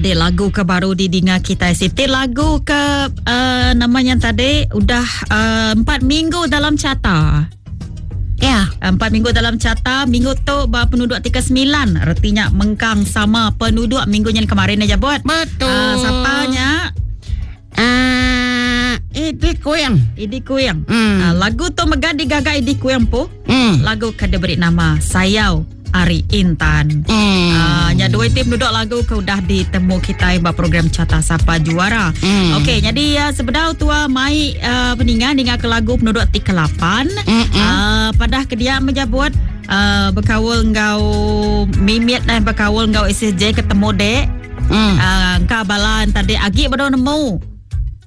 tadi lagu ke baru di Dinga Kita Siti. Lagu ke namanya tadi udah 4 minggu dalam carta. Ya, 4 minggu dalam carta. Minggu tu penduduk 39. Artinya mengkang sama penduduk minggunya kemarin aja buat. Betul. Siapanya? Idi Kuyang. Lagu tu megadi gaga Idi Kuyang po. Lagu kada beri nama Sayau Ari Intan. Nya dua tim duduk lagu ke udah ditemu kita ba program Carta Sapa Juara. Okey, jadi ya sebenar tua mai peningan dengan ke lagu penduduk 38. Padah ke dia menjabut berkawal ngau mimit dan berkawal ngau SSJ ketemu dek. Kabalan tadi agi baru nemu.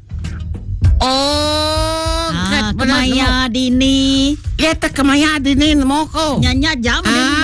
Kemaya Dini. Ya tak Kemaya Dini nemu ko. Nyanyi jam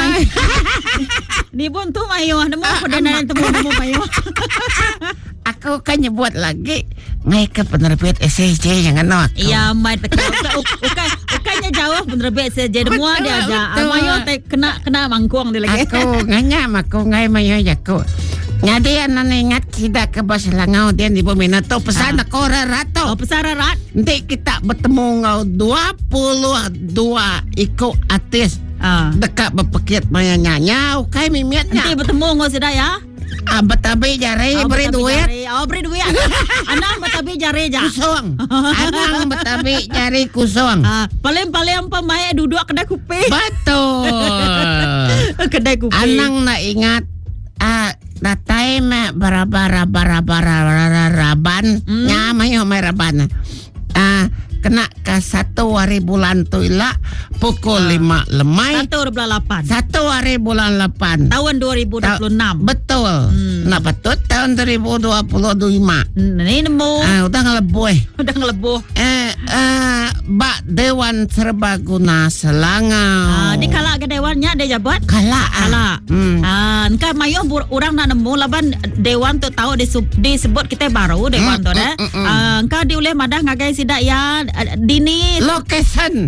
ni pun tu mayo nemu ko dan temu mayo. Aku kan nyebut lagi ngai ke penerbit SSJ yang ano aku. Ya mai ukanya jauh penerbit SSJ semua dia aja. Mayo kena mangkuang dia lagi. Aku nganya aku ngai mayo jaku. Ngadi anan ingat kita ke bos langau dia di peminat tu pesan aku rato. Pesan rat. Nanti kita bertemu ngau 22 ikut artis. Dekat berpekit maya nyanya ukai mimiatnya. Nanti bertemu ngau sudah ya. Betabi jari beri duit. Beri duit. Anang betabi jari aja. Kusong. Anang betabi jari kusong. Paling pemain duduk kedai kupi. Betul. Kedai kupi. Anang nak ingat datai me raban nyamayo me raban kena ke 1 hari bulan tu ila pukul 5 lemai 1 hari bulan 8 tahun 2026 betul nak betul tahun 2025 ini nemu udah ngelebuh Bak Dewan Serbaguna Selangau ni kalak ke dewannya dia jabat kalak kan mayo orang nak nemu laban dewan tu tahu disebut kita baru dewan tu dah kan diulih madah ngagai sidak ya Dini lokasi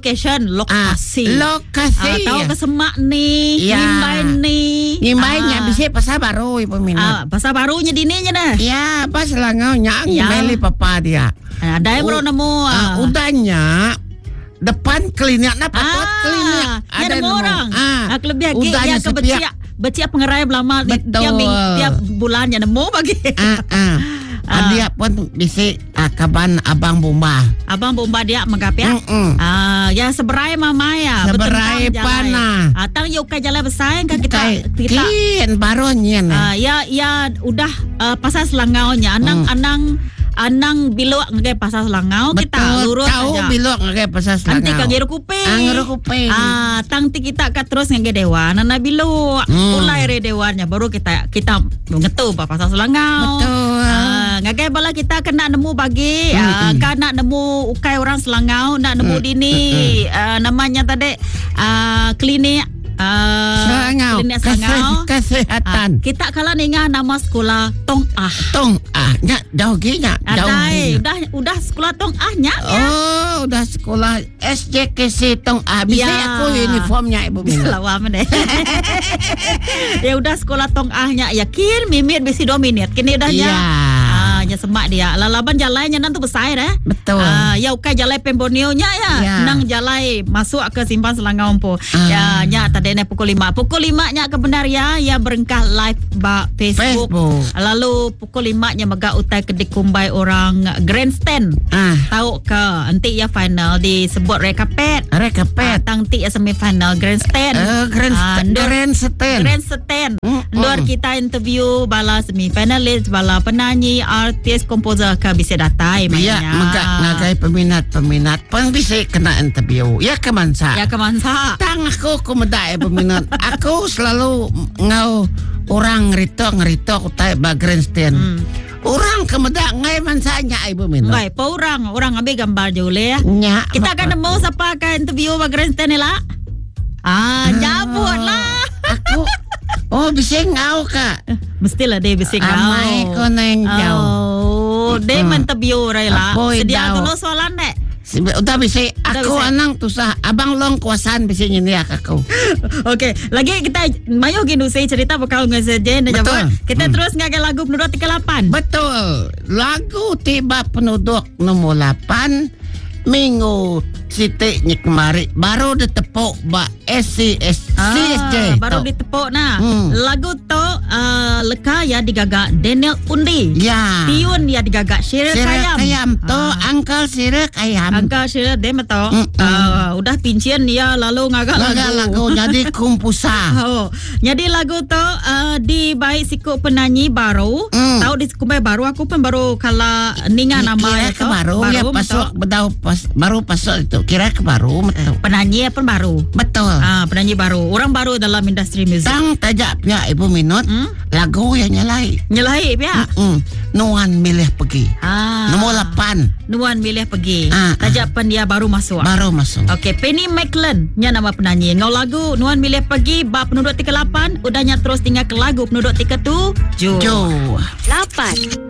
tahu ke semak ni Nimbainya bisa pasar baru ibu minat pasar barunya Dininya dah ya pas Selangau nyang meli papa dia ada yang baru nemu udahnya depan kliniknya patut klinik ada orang kelebihan ya ke Beciak pengerai belama tiap bulannya nemu bagi dia pun bisa kaban Abang Bomba dia menggap ya ya seberai mama ya seberai panah tang yuk ke jalan besar kan kita kian baronnya ya udah pasar Selangaunya anang bilok ngagai pasar Selangau kita lurus tahu aja bilok ngagai pasar Selangau nanti kagir kuping tang kita kat terus ngagai dewan nana bilok mulai re dewannya baru kita mengetu pasar Selangau betul ngagai bala kita kena nemu bagi kan nak nemu ukai orang Selangau nak nemu dini namanya tadi klinik Selangau kesehatan kita kalau ingat nama sekolah Tong Ah nya jauh ginya udah sekolah Tong Ah nya udah sekolah SJKC Tong Ah bisa aku uniformnya ibu Mina lawam deh ya udah sekolah Tong Ah nya yakin mimit bisi 2 minit kini dah nya nya semak dia lalaban jalannya nanti besar betul ya ukai jalan Pembonionya nang jalan masuk ke Simpang Selangau po ya nya tadi pukul 5 nya kebenar ya berengkah live ba Facebook. Lalu pukul 5 nya mega utai ke dikumbai orang grandstand tahu ke nanti ya final disebut rekapet tang ti ya semifinal grandstand Dor kita interview bala semifinalis bala penyanyi artis komposer ke bisa datai ya mega ngagai peminat pun bisa kena interview ya kemansa tang aku kumedai peminat aku selalu ngau orang ngerito utai ba grandstand orang kemedak ngai mansanya ibu minat ngai pa orang ambil gambar jule ya kita akan nemu siapa ka interview ba grandstand ni lah nyabut lah aku bisa ngau ka mestilah dia bisa ngau amai ko neng jauh dia interview rai lah sedia tulo soalan dek Udah bisa aku anang tusah abang long kuasaan bisa nyiniak aku. Okey, lagi kita mayo gini saya cerita bakal ngesejen dan jawab. Kita terus ngagai lagu penduduk 38. Betul. Lagu tiba penduduk nomor 8 minggu sitiknya kemari baru ditepuk ba CSJ. Baru ditepuk nah. Lagu tu leka ya digagak Daniel Undi. Ya. Tiun ya digagak Syirah Kayam. Tu Uncle Syirah Kayam. Uncle Syirah dia betul. Udah pincian ya lalu ngagak lagu. Jadi kumpusa. Jadi lagu tu di baik siku penyanyi baru. Tahu di kumpai baru aku pun baru kala ninga nama itu. Baru ya pasok baru pasok itu. Kira ke baru betul. Penyanyi pun baru. Betul. Penyanyi baru. Orang baru dalam industri muzik. Tang tajaknya Ibu Minut. Lagu yang nyelai ya. Nuan milih pergi. Nomor 8. Nuan milih pergi. Tajapan dia baru masuk. Okey, Penny McLean nya nama penyanyi. Ngau lagu Nuan milih pergi ba penduduk 38 udahnya terus tinggal ke lagu penduduk 37. 8